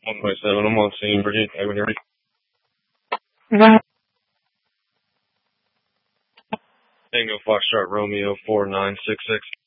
127, I'm on scene, Brigitte. Hey, when you're ready. Tango Foxtrot Romeo 4966.